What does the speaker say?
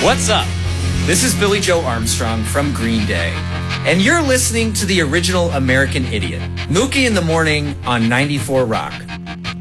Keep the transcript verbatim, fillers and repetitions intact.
What's up? This is Billy Joe Armstrong from Green Day, and you're listening to the original American Idiot, Mookie in the Morning on ninety-four Rock.